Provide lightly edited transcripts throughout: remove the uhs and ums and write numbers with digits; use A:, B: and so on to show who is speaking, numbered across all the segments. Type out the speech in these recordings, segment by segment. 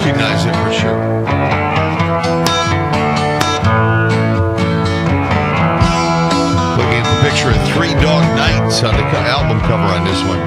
A: recognize it for sure. Looking at the picture of Three Dog Nights on the album cover on this one.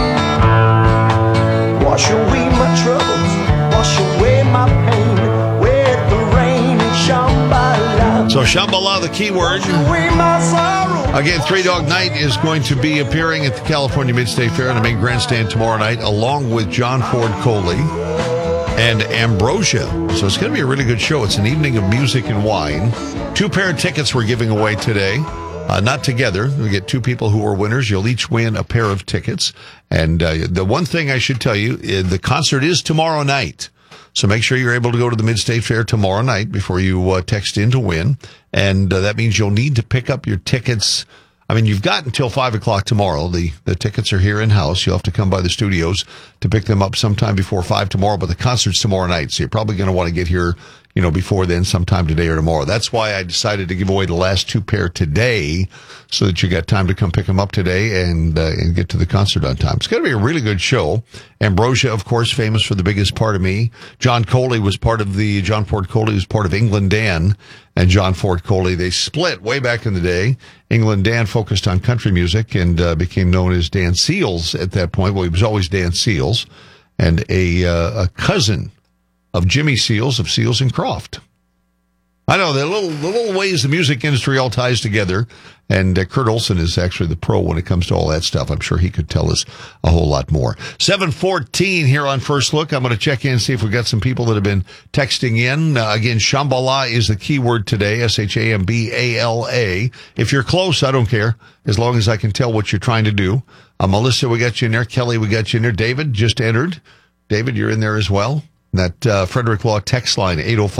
B: Wash away my troubles, wash away my pain, with the rain and Shambhala.
A: So Shambhala, the key word.
B: Wash away my sorrow.
A: Again, Three Dog Night is going to be appearing at the California Mid-State Fair in the main grandstand tomorrow night, along with John Ford Coley and Ambrosia. So it's going to be a really good show. It's an evening of music and wine. 2 pair of tickets we're giving away today. Not together. We get 2 people who are winners. You'll each win a pair of tickets. And the one thing I should tell you, the concert is tomorrow night. So make sure you're able to go to the Mid-State Fair tomorrow night before you text in to win. And that means you'll need to pick up your tickets. I mean, you've got until 5 o'clock tomorrow. The tickets are here in-house. You'll have to come by the studios to pick them up sometime before 5 tomorrow, but the concert's tomorrow night. So you're probably going to want to get here, before then, sometime today or tomorrow. That's why I decided to give away the last 2 pair today so that you got time to come pick them up today and get to the concert on time. It's going to be a really good show. Ambrosia, of course, famous for The Biggest Part of Me. John Ford Coley was part of England Dan and John Ford Coley. They split way back in the day. England Dan focused on country music and became known as Dan Seals at that point. Well, he was always Dan Seals, and a cousin of Jimmy Seals of Seals and Croft. I know the little ways the music industry all ties together, and Kurt Olson is actually the pro when it comes to all that stuff. I'm sure he could tell us a whole lot more. 7:14 here on First Look. I'm going to check in and see if we've got some people that have been texting in. Again, Shambhala is the key word today, Shambala. If you're close, I don't care, as long as I can tell what you're trying to do. Melissa, we got you in there. Kelly, we got you in there. David just entered. David, you're in there as well. That Frederick Law text line,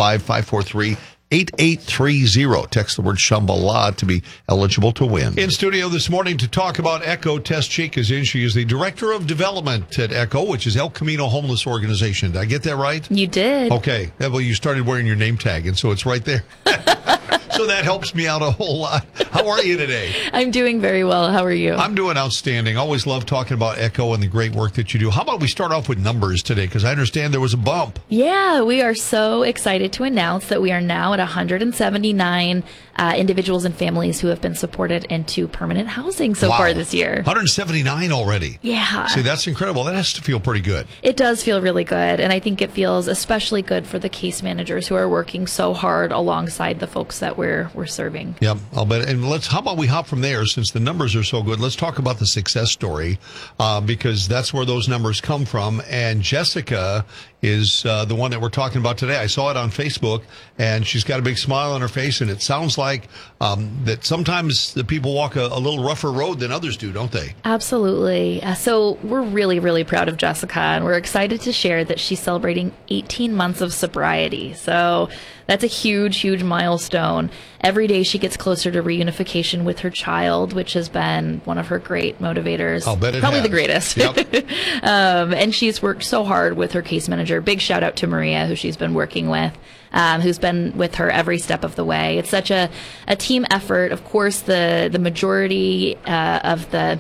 A: 805-543-8830. Text the word Shambhala to be eligible to win. In studio this morning to talk about Echo, Tess Cheek is in. She is the Director of Development at Echo, which is El Camino Homeless Organization. Did I get that right?
C: You did.
A: Okay. Well, you started wearing your name tag, and so it's right there. So that helps me out a whole lot. How are you today?
C: I'm doing very well. How are you?
A: I'm doing outstanding. Always love talking about Echo and the great work that you do. How about we start off with numbers today? Because I understand there was a bump.
C: Yeah, we are so excited to announce that we are now at 179 individuals and families who have been supported into permanent housing so far this year.
A: 179 already.
C: Yeah.
A: See, that's incredible. That has to feel pretty good.
C: It does feel really good. And I think it feels especially good for the case managers who are working so hard alongside the folks that we're serving.
A: Yep, I'll bet. And how about we hop from there, since the numbers are so good. Let's talk about the success story, because that's where those numbers come from. And Jessica is the one that we're talking about today. I saw it on Facebook, and she's got a big smile on her face, and it sounds like that sometimes the people walk a little rougher road than others do, don't they?
C: Absolutely. So we're really, really proud of Jessica, and we're excited to share that she's celebrating 18 months of sobriety. So that's a huge, huge milestone. Every day she gets closer to reunification with her child, which has been one of her great motivators.
A: I'll bet it
C: Probably
A: has.
C: the greatest.
A: Yep.
C: And she's worked so hard with her case manager. Big shout out to Maria, who she's been working with, who's been with her every step of the way. It's such a team effort. Of course, the majority of the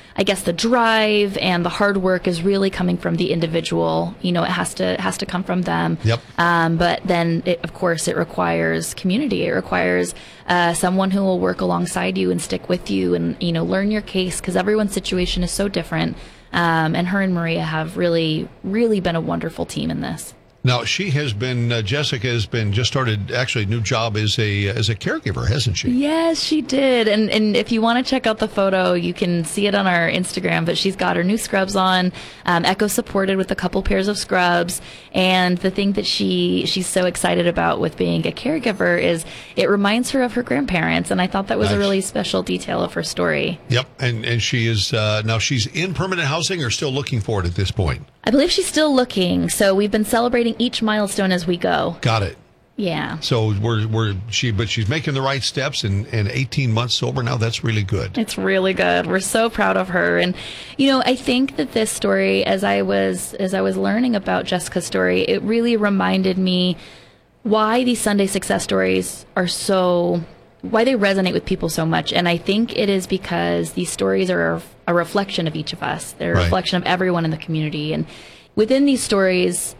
C: drive and the hard work is really coming from the individual. It has to come from them.
A: Yep.
C: But then, of course, it requires community. It requires someone who will work alongside you and stick with you and, learn your case, because everyone's situation is so different. And her and Maria have really, really been a wonderful team in this.
A: Now, Jessica has been just started, actually, a new job as a caregiver, hasn't she?
C: Yes, she did. And if you want to check out the photo, you can see it on our Instagram, but she's got her new scrubs on, Echo supported with a couple pairs of scrubs. And the thing that she's so excited about with being a caregiver is it reminds her of her grandparents. And I thought that was
A: Nice.
C: a really special detail of her story.
A: Yep. And she is, now she's in permanent housing or still looking for it at this point?
C: I believe she's still looking. So we've been celebrating each milestone as we go.
A: Got it.
C: Yeah.
A: So she's making the right steps, and 18 months sober now. That's really good.
C: It's really good. We're so proud of her. And, I think that this story, as I was learning about Jessica's story, it really reminded me why these Sunday success stories why they resonate with people so much. And I think it is because these stories are a reflection of each of us. They're a reflection of everyone in the community. And within these stories,